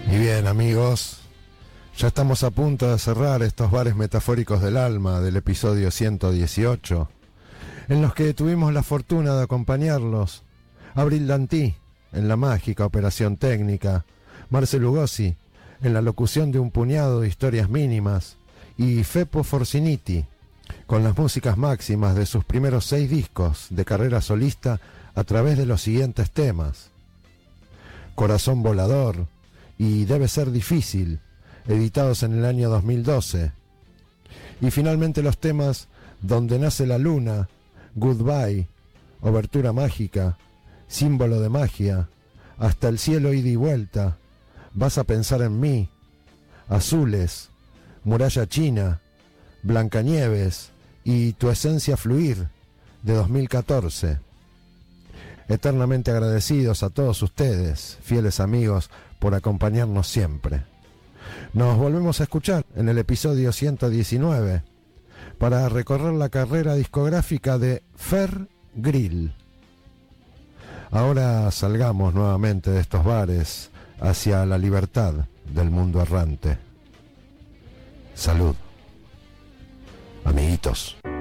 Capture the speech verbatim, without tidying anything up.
Y bien, amigos, ya estamos a punto de cerrar estos bares metafóricos del alma del episodio ciento dieciocho, en los que tuvimos la fortuna de acompañarlos Abril Dantí en la mágica operación técnica, Marce Lugosi en la locución de un puñado de historias mínimas y Fepo Forciniti con las músicas máximas de sus primeros seis discos de carrera solista a través de los siguientes temas: Corazón Volador y Debe Ser Difícil, editados en el año dos mil doce, y finalmente los temas Donde Nace la Luna, Goodbye, Obertura Mágica, Símbolo de Magia, Hasta el Cielo Ida y Vuelta, Vas a Pensar en Mí, Azules, Muralla China, Blancanieves y Tu Esencia Fluir, de dos mil catorce. Eternamente agradecidos a todos ustedes, fieles amigos, por acompañarnos siempre. Nos volvemos a escuchar en el episodio ciento diecinueve para recorrer la carrera discográfica de Fer Grill. Ahora salgamos nuevamente de estos bares hacia la libertad del mundo errante. Salud, amiguitos.